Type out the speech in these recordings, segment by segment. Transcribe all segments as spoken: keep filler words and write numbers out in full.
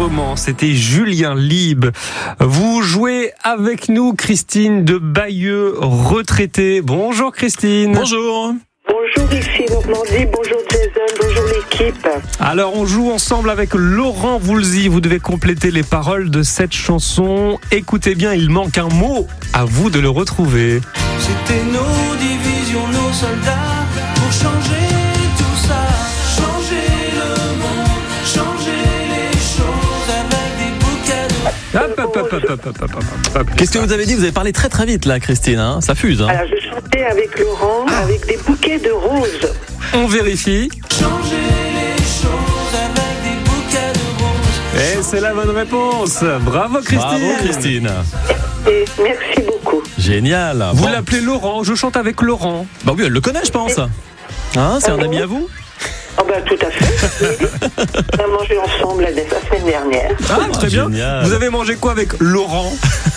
librement. C'était Julien Libre. Vous jouez avec nous, Christine de Bayeux, retraitée. Bonjour Christine. Bonjour. Bonjour, ici Normandie, bonjour Jason, bonjour l'équipe. Alors on joue ensemble avec Laurent Voulzy. Vous devez compléter les paroles de cette chanson. Écoutez bien, il manque un mot. À vous de le retrouver. C'était nos divisions, nos soldats, pour changer tout ça, changer le monde, changer les choses avec des bouquets de... Hop, hop, hop, hop, hop, hop, hop, hop, hop. Qu'est-ce que vous avez dit ? Vous avez parlé très très vite là, Christine, hein ? Ça fuse. Hein ? Alors je chantais avec Laurent, avec des bouquets de roses. On vérifie. Changer les choses avec des bouquets de roses. Et c'est la bonne réponse. Bravo Christine. Bravo Christine. Et merci beaucoup. Génial. Vous Bon. l'appelez Laurent, je chante avec Laurent. Bah oui, elle le connaît, je pense. Hein, c'est un ami à vous ? Ah bah tout à fait. Oui. On a mangé ensemble la, la semaine dernière. Ah, très bien. Génial. Vous avez mangé quoi avec Laurent ?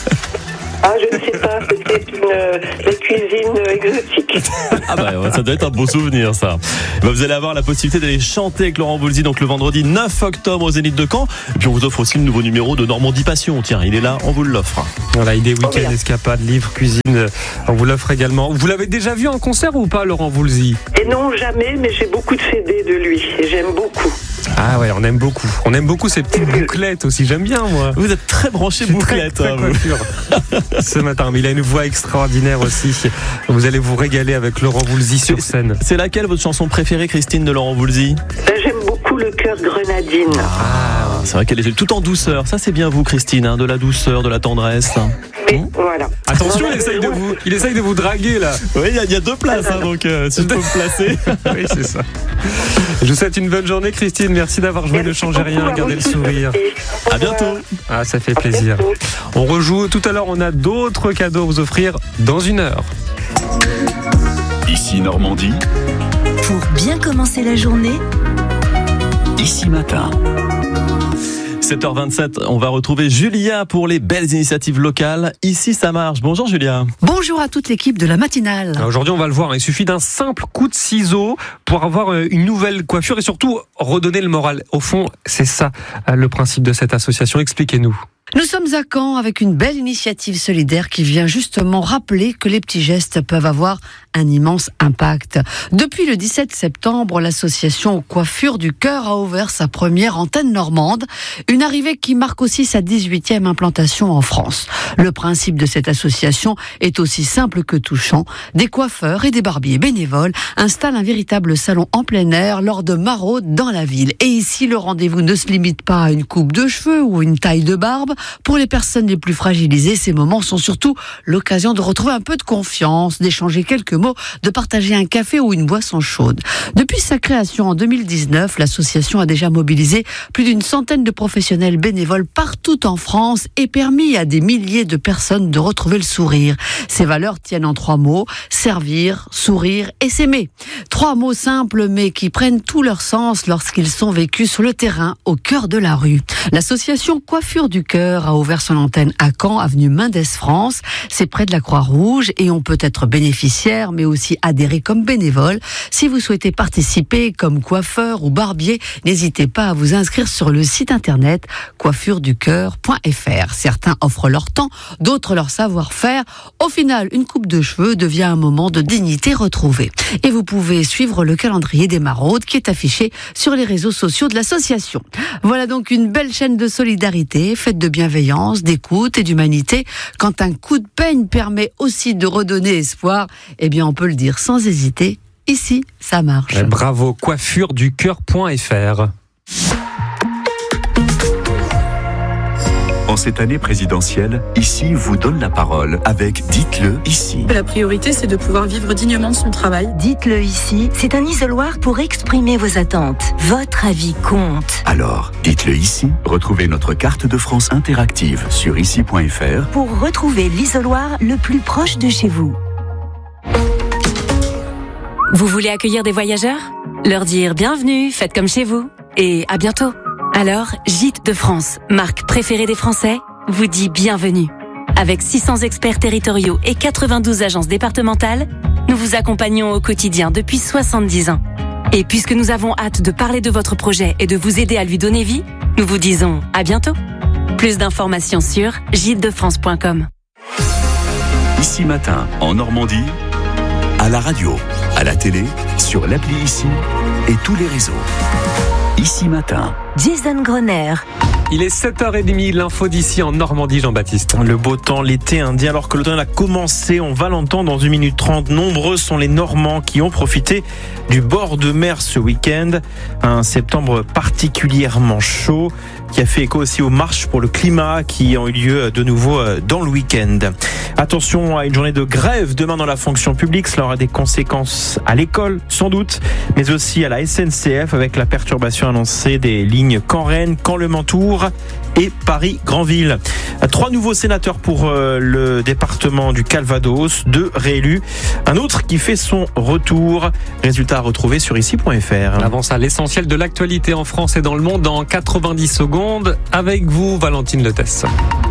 Ah je ne sais pas, c'était une euh, la cuisine euh, exotique. Ah bah ça doit être un beau souvenir ça. Bah, vous allez avoir la possibilité d'aller chanter avec Laurent Voulzy donc le vendredi neuf octobre au Zénith de Caen. Et puis on vous offre aussi le nouveau numéro de Normandie Passion. Tiens, il est là, on vous l'offre. Voilà, idée Oh, week-end, bien. escapade, livre, cuisine, on vous l'offre également. Vous l'avez déjà vu en concert ou pas, Laurent Voulzy ? Et non, jamais, mais j'ai beaucoup de C D de lui et j'aime beaucoup. Ah ouais, on aime beaucoup. On aime beaucoup ces petites bouclettes aussi, j'aime bien moi. Vous êtes très branché C'est bouclette. très, très hein, vous. coiffure. Ce matin, mais il a une voix extraordinaire aussi. Vous allez vous régaler avec Laurent Voulzy sur scène. C'est laquelle votre chanson préférée, Christine, de Laurent Voulzy ? Ben, j'aime beaucoup le cœur grenadine. Ah, c'est vrai qu'elle est tout en douceur. Ça, c'est bien vous, Christine, hein, de la douceur, de la tendresse. Mais voilà. Attention, il essaye de vous, il essaye de vous draguer là. Oui, il y, a- il y a deux places, hein, donc euh, si je peux me placer. Oui, c'est ça. Je vous souhaite une bonne journée, Christine. Merci d'avoir joué. Ne changez rien, gardez le sourire. À bientôt. Ah, ça fait plaisir. On rejoue tout à l'heure. On a d'autres cadeaux à vous offrir dans une heure. Ici Normandie, Pour bien commencer la journée, ici matin. sept heures vingt-sept, on va retrouver Julia pour les belles initiatives locales. Ici, ça marche. Bonjour Julia. Bonjour à toute l'équipe de la matinale. Alors aujourd'hui, on va le voir. Il suffit d'un simple coup de ciseau pour avoir une nouvelle coiffure et surtout redonner le moral. Au fond, c'est ça le principe de cette association. Expliquez-nous. Nous sommes à Caen avec une belle initiative solidaire qui vient justement rappeler que les petits gestes peuvent avoir un immense impact. Depuis le dix-sept septembre, l'association Coiffure du Cœur a ouvert sa première antenne normande, une arrivée qui marque aussi sa dix-huitième implantation en France. Le principe de cette association est aussi simple que touchant. Des coiffeurs et des barbiers bénévoles installent un véritable salon en plein air lors de maraudes dans la ville. Et ici, le rendez-vous ne se limite pas à une coupe de cheveux ou une taille de barbe. Pour les personnes les plus fragilisées, ces moments sont surtout l'occasion de retrouver un peu de confiance, d'échanger quelques mots, de partager un café ou une boisson chaude. Depuis sa création en deux mille dix-neuf, l'association a déjà mobilisé plus d'une centaine de professionnels bénévoles partout en France et permis à des milliers de personnes de retrouver le sourire. Ces valeurs tiennent en trois mots: servir, sourire et s'aimer. Trois mots simples mais qui prennent tout leur sens lorsqu'ils sont vécus sur le terrain, au cœur de la rue. L'association Coiffure du Cœur a ouvert son antenne à Caen, avenue Mendès France. C'est près de la Croix-Rouge et on peut être bénéficiaire mais aussi adhérer comme bénévole. Si vous souhaitez participer comme coiffeur ou barbier, n'hésitez pas à vous inscrire sur le site internet coiffure du cœur point f r. Certains offrent leur temps, d'autres leur savoir-faire. Au final, une coupe de cheveux devient un moment de dignité retrouvée. Et vous pouvez suivre le calendrier des maraudes qui est affiché sur les réseaux sociaux de l'association. Voilà donc une belle chaîne de solidarité, faite de bienveillance, d'écoute et d'humanité. Quand un coup de peigne permet aussi de redonner espoir, eh bien on peut le dire sans hésiter, ici ça marche. Ouais, bravo, coiffure du cœur point f r. En cette année présidentielle, ici vous donne la parole avec Dites-le ici. La priorité, c'est de pouvoir vivre dignement de son travail. dites-le ici, c'est un isoloir pour exprimer vos attentes. Votre avis compte. Alors, dites-le ici. Retrouvez notre carte de France interactive sur ici point f r. Pour retrouver l'isoloir le plus proche de chez vous. Vous voulez accueillir des voyageurs ? Leur dire bienvenue, faites comme chez vous. Et à bientôt. Alors, Gîtes de France, marque préférée des Français, vous dit bienvenue. Avec six cents experts territoriaux et quatre-vingt-douze agences départementales, nous vous accompagnons au quotidien depuis soixante-dix ans. Et puisque nous avons hâte de parler de votre projet et de vous aider à lui donner vie, nous vous disons à bientôt. Plus d'informations sur gîte de france point com. Ici Matin, en Normandie, à la radio, à la télé, sur l'appli Ici et tous les réseaux. Ici Matin. Jason Gröner. Il est sept heures trente, l'info d'ici en Normandie, Jean-Baptiste. Le beau temps, l'été indien, alors que l'automne a commencé, on va l'entendre dans une minute trente. Nombreux sont les Normands qui ont profité du bord de mer ce week-end. Un septembre particulièrement chaud qui a fait écho aussi aux marches pour le climat qui ont eu lieu de nouveau dans le week-end. Attention à une journée de grève demain dans la fonction publique. Cela aura des conséquences à l'école, sans doute, mais aussi à la S N C F avec la perturbation annoncée des lignes Caen-Rennes, Caen-Le Mans-Tours et Paris-Granville. Trois nouveaux sénateurs pour le département du Calvados, deux réélus. Un autre qui fait son retour. Résultat à retrouver sur ici point f r. On avance à l'essentiel de l'actualité en France et dans le monde dans quatre-vingt-dix secondes. Avec vous, Valentine Letesse.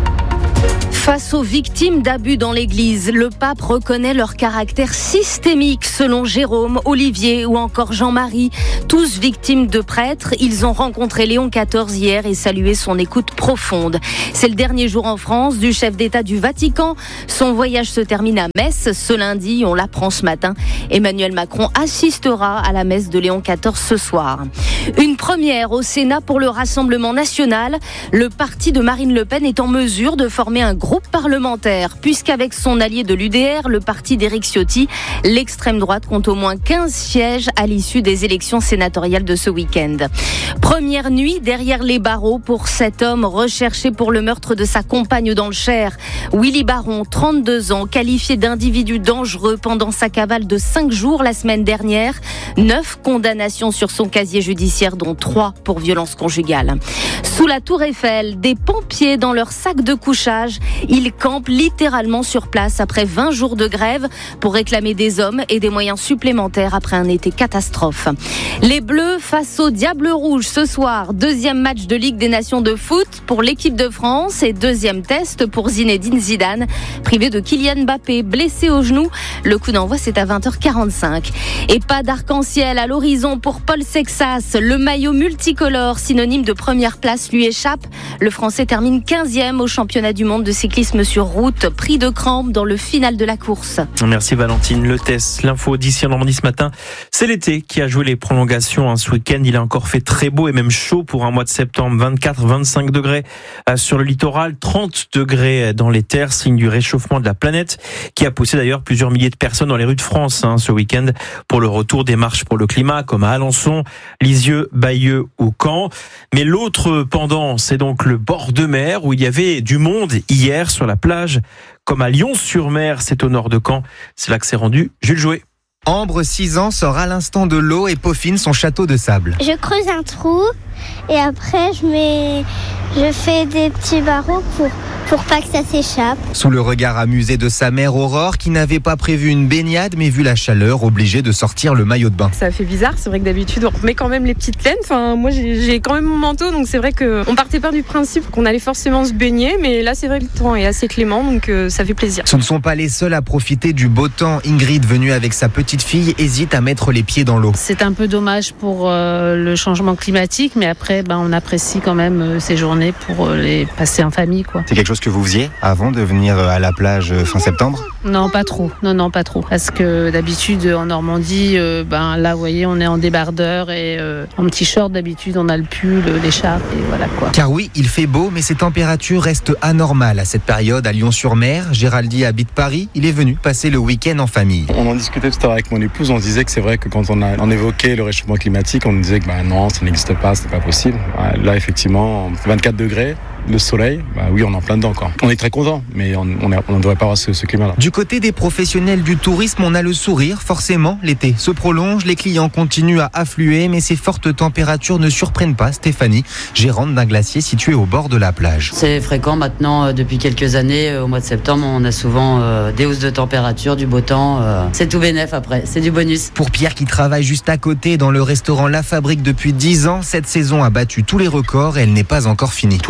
Face aux victimes d'abus dans l'Église, le pape reconnaît leur caractère systémique selon Jérôme, Olivier ou encore Jean-Marie. Tous victimes de prêtres, ils ont rencontré Léon quatorze hier et salué son écoute profonde. C'est le dernier jour en France du chef d'État du Vatican. Son voyage se termine à Metz ce lundi, on l'apprend ce matin. Emmanuel Macron assistera à la messe de Léon quatorze ce soir. Une première au Sénat pour le Rassemblement national. Le parti de Marine Le Pen est en mesure de former un groupe parlementaire, puisqu'avec son allié de l'U D R, le parti d'Éric Ciotti, l'extrême droite compte au moins quinze sièges à l'issue des élections sénatoriales de ce week-end. Première nuit derrière les barreaux pour cet homme recherché pour le meurtre de sa compagne dans le Cher. Willy Baron, trente-deux ans, qualifié d'individu dangereux pendant sa cavale de cinq jours la semaine dernière. Neuf condamnations sur son casier judiciaire, dont trois pour violence conjugale. Sous la Tour Eiffel, des pompiers dans leur sac de couchage. Ils campent littéralement sur place après vingt jours de grève pour réclamer des hommes et des moyens supplémentaires après un été catastrophe. Les Bleus face aux Diables Rouges ce soir. Deuxième match de Ligue des Nations de foot pour l'équipe de France et deuxième test pour Zinedine Zidane, privé de Kylian Mbappé, blessé au genou. Le coup d'envoi, c'est à vingt heures quarante-cinq. Et pas d'arc-en-ciel à l'horizon pour Paul Sexas. Le maillot multicolore, synonyme de première place, lui échappe. Le Français termine quinzième au championnat du monde de cyclisme sur route, pris de crampes dans le final de la course. Merci Valentine. Le test, l'info d'ici en Normandie ce matin, c'est l'été qui a joué les prolongations ce week-end. Il a encore fait très beau et même chaud pour un mois de septembre. vingt-quatre à vingt-cinq degrés sur le littoral, trente degrés dans les terres, signe du réchauffement de la planète qui a poussé d'ailleurs plusieurs milliers de personnes dans les rues de France hein, ce week-end pour le retour des marches pour le climat comme à Alençon, Lisieux, Bayeux ou Caen. Mais l'autre pendant, c'est donc le bord de mer où il y avait du monde hier sur la plage, comme à Lyon-sur-Mer, c'est au nord de Caen. C'est là que s'est rendu Jules Jouet. Ambre, six ans, sort à l'instant de l'eau et peaufine son château de sable. Je creuse un trou et après je mets, je fais des petits barreaux pour, pour pas que ça s'échappe. Sous le regard amusé de sa mère Aurore, qui n'avait pas prévu une baignade, mais vu la chaleur, obligée de sortir le maillot de bain. Ça fait bizarre, c'est vrai que d'habitude on met quand même les petites laines. Enfin, moi j'ai, j'ai quand même mon manteau, donc c'est vrai qu'on partait pas du principe qu'on allait forcément se baigner, mais là c'est vrai que le temps est assez clément, donc euh, ça fait plaisir. Ce ne sont pas les seuls à profiter du beau temps. Ingrid, venue avec sa petite fille, hésite à mettre les pieds dans l'eau. C'est un peu dommage pour euh, le changement climatique, mais après ben, on apprécie quand même euh, ces journées pour euh, les passer en famille, quoi. C'est quelque chose que vous faisiez avant de venir à la plage fin septembre ? Non, pas trop. Non, non, pas trop. Parce que d'habitude en Normandie, euh, ben là, vous voyez, on est en débardeur et euh, en petit short. D'habitude, on a le pull, l'écharpe et voilà quoi. Car oui, il fait beau, mais ces températures restent anormales à cette période à Lyon-sur-Mer. Géraldine habite Paris. Il est venu passer le week-end en famille. On en discutait tout à l'heure avec mon épouse. On se disait que c'est vrai que quand on, a, on évoquait le réchauffement climatique, on disait que ben non, ça n'existe pas, c'est pas possible. Là, effectivement, vingt-quatre degrés. Le soleil, bah oui, on est en plein dedans, quoi. On est très content, mais on ne devrait pas avoir ce, ce climat-là. Du côté des professionnels du tourisme, on a le sourire. Forcément, l'été se prolonge, les clients continuent à affluer, mais ces fortes températures ne surprennent pas Stéphanie, gérante d'un glacier situé au bord de la plage. C'est fréquent maintenant, euh, depuis quelques années, euh, au mois de septembre, on a souvent euh, des hausses de température, du beau temps. Euh, c'est tout bénef après, c'est du bonus. Pour Pierre qui travaille juste à côté dans le restaurant La Fabrique depuis dix ans, cette saison a battu tous les records et elle n'est pas encore finie. Tous les soirs,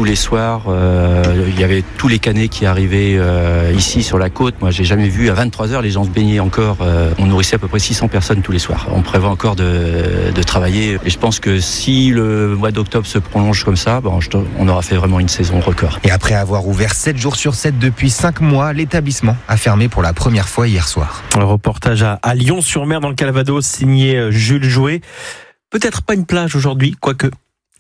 soir, euh, il y avait tous les canets qui arrivaient euh, ici sur la côte. Moi, j'ai jamais vu à vingt-trois heures les gens se baigner encore. Euh, on nourrissait à peu près six cents personnes tous les soirs. On prévoit encore de, de travailler. Et je pense que si le mois d'octobre se prolonge comme ça, bon, je, on aura fait vraiment une saison record. Et après avoir ouvert sept jours sur sept depuis cinq mois, l'établissement a fermé pour la première fois hier soir. Un reportage à, à Lyon-sur-Mer dans le Calvados, signé Jules Jouet. Peut-être pas une plage aujourd'hui, quoique.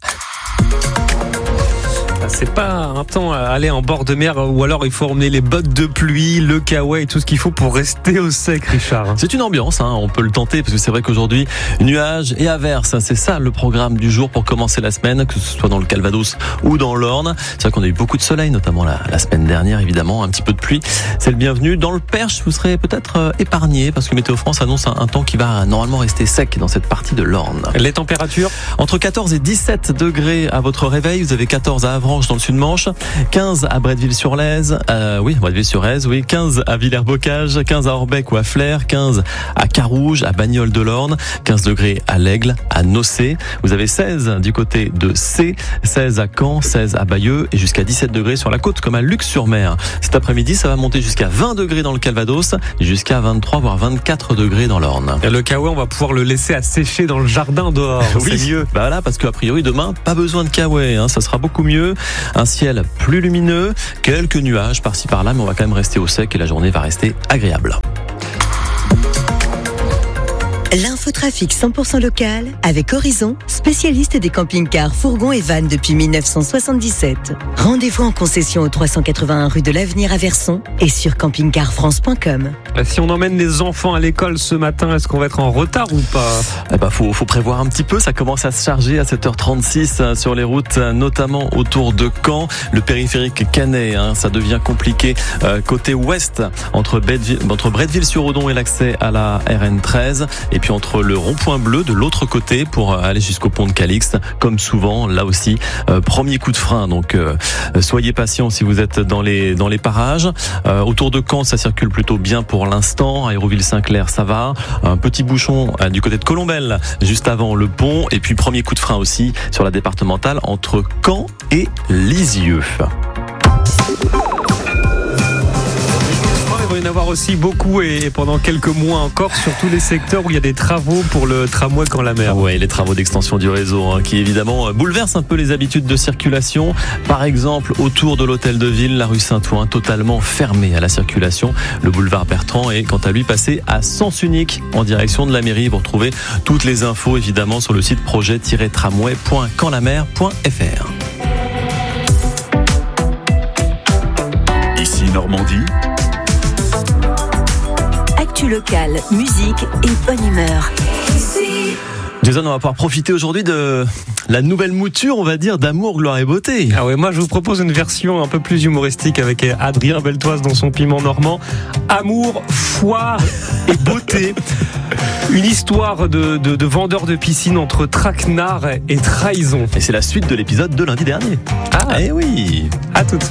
C'est pas un temps à aller en bord de mer, ou alors il faut emmener les bottes de pluie, le kawaii et tout ce qu'il faut pour rester au sec, Richard. C'est une ambiance, hein, on peut le tenter, parce que c'est vrai qu'aujourd'hui, nuages et averses, c'est ça le programme du jour pour commencer la semaine, que ce soit dans le Calvados ou dans l'Orne. C'est vrai qu'on a eu beaucoup de soleil, notamment la, la semaine dernière, évidemment, un petit peu de pluie. C'est le bienvenu. Dans le Perche, vous serez peut-être euh, épargné, parce que Météo France annonce un, un temps qui va normalement rester sec dans cette partie de l'Orne. Les températures ? Entre quatorze et dix-sept degrés à votre réveil. Vous avez quatorze à Avranches dans le Sud-Manche, quinze à Bretteville-sur-Lez, euh, oui, Bretteville-sur-Lez, oui, quinze à Villers-Bocage, quinze à Orbec ou à Flers, quinze à Carouge, à Bagnoles-de-l'Orne, quinze degrés à l'Aigle, à Nocé. Vous avez seize du côté de C, seize à Caen, seize à Bayeux et jusqu'à dix-sept degrés sur la côte comme à Luc-sur-Mer. Cet après-midi, ça va monter jusqu'à vingt degrés dans le Calvados, jusqu'à vingt-trois voire vingt-quatre degrés dans l'Orne. Et le kawaii, on va pouvoir le laisser à sécher dans le jardin dehors. Oui, c'est mieux. Bah là, parce qu'a priori demain, pas besoin de kawaii, hein, ça sera beaucoup mieux. Un ciel plus lumineux, quelques nuages par-ci par-là, mais on va quand même rester au sec et la journée va rester agréable. L'infotrafic cent pour cent local avec Horizon, spécialiste des camping-cars, fourgons et vannes depuis mille neuf cent soixante-dix-sept. Rendez-vous en concession au trois cent quatre-vingt-un rue de l'Avenir à Verson et sur camping car france point com. Si on emmène les enfants à l'école ce matin, est-ce qu'on va être en retard ou pas ? Eh ben, faut, faut prévoir un petit peu. Ça commence à se charger à sept heures trente-six sur les routes, notamment autour de Caen. Le périphérique Canet, hein, ça devient compliqué euh, côté ouest entre, entre Bretteville-sur-Odon et l'accès à la R N treize. Et puis entre le rond-point bleu de l'autre côté pour aller jusqu'au pont de Calixte, comme souvent, là aussi, euh, premier coup de frein. Donc euh, soyez patients si vous êtes dans les dans les parages. Euh, autour de Caen, ça circule plutôt bien pour l'instant. Aéroville-Saint-Clair, ça va. Un petit bouchon euh, du côté de Colombelle, juste avant le pont. Et puis premier coup de frein aussi sur la départementale entre Caen et Lisieux. Il va y en avoir aussi beaucoup et pendant quelques mois encore sur tous les secteurs où il y a des travaux pour le tramway Caen-la-Mer. Oui, les travaux d'extension du réseau hein, qui évidemment bouleversent un peu les habitudes de circulation. Par exemple, autour de l'hôtel de ville, la rue Saint-Ouen totalement fermée à la circulation. Le boulevard Bertrand est quant à lui passé à sens unique en direction de la mairie. Vous retrouvez toutes les infos évidemment sur le site projet tiret tramway point caen la mer point f r. Ici Normandie. Actu local, musique et bonne humeur. Jason, on va pouvoir profiter aujourd'hui de la nouvelle mouture, on va dire, d'Amour, gloire et beauté. Ah ouais, moi je vous propose une version un peu plus humoristique avec Adrien Beltoise dans son piment normand. Amour, foire et beauté. Une histoire de, de, de vendeur de piscine entre traquenard et trahison. Et c'est la suite de l'épisode de lundi dernier. Ah, eh oui. À tout de suite.